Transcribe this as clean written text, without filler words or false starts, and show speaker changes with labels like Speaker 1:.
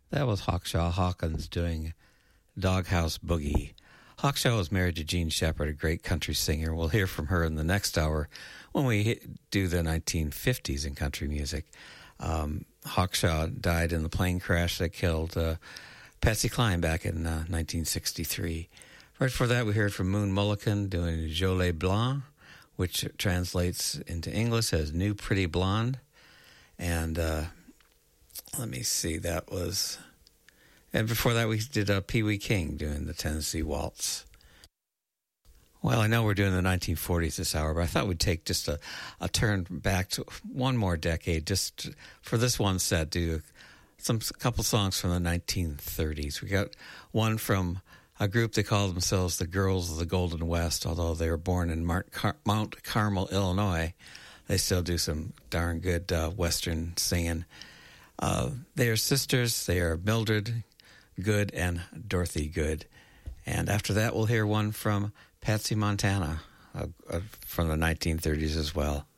Speaker 1: That was Hawkshaw Hawkins doing Doghouse Boogie. Hawkshaw was married to Jean Shepherd, a great country singer. We'll hear from her in the next hour when we do the 1950s in country music. Hawkshaw died in the plane crash that killed Patsy Cline back in 1963. Right before that, we heard from Moon Mullican doing Jolie Blanc, which translates into English as New Pretty Blonde. And let me see, that was... And before that, we did Pee Wee King doing the Tennessee Waltz. Well, I know we're doing the 1940s this hour, but I thought we'd take just a turn back to one more decade, just for this one set, do a couple songs from the 1930s. We got one from a group they call themselves the Girls of the Golden West, although they were born in Mount Carmel, Illinois. They still do some darn good Western singing. They are sisters. They are Mildred Good and Dorothy Good. And after that, we'll hear one from Patsy Montana from the 1930s as well.